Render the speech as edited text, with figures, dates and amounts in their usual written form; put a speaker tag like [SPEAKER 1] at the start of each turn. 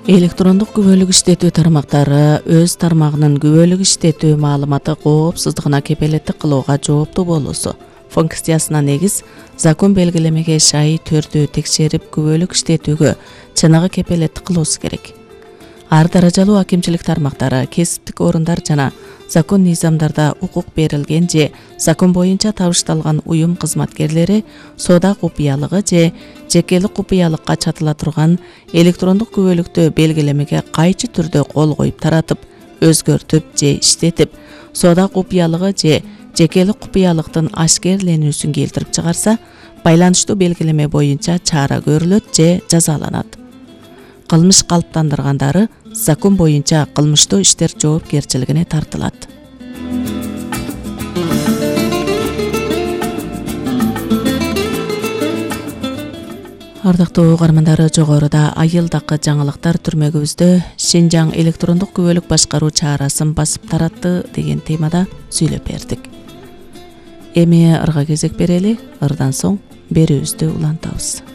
[SPEAKER 1] Электрондук күбөлүк иштетүү тармактары өз тармагынын күбөлүк иштетүү маалыматы коопсуздугуна кепилеттик кылууга жооптуу болуусу функциясына негиз закон белгилемеге шай төрдүү текшерип күбөлүк иштетүүгө чыныгы кепилеттик кылуусу керек. Ар даражалуу акимчилик тармактары, кесиптик орундар жана закон низамдарда укук берилген же закон боюнча табышталган уюм кызматкерлери соода купуялыгы же жекелик купуялыкка чатыла турган электрондук күбөлүктү белгилемеге кайчы түрдө кол коюп таратып, өзгөртүп же иштетип, соода купуялыгы же жекелик купуялыктын ашкерленүүсүн келтирип чыгарса, байланыштуу белгилеме боюнча чара көрүлөт же жазаланат. Кылмыш калыптандыргандары закон боюнча кылмыштуу иштер жоопкерчилигине тартылат. Ардактуу угармандары, жогоруда айылдакы жаңылыктар түрмөгүбүздө Шинжаң электрондук күбөлүк башкаруу чарасын басып таратты деген темада сүйлөп бердик. Эми ырга кезек берели, ырдан соң берүүбүздү улантабыз.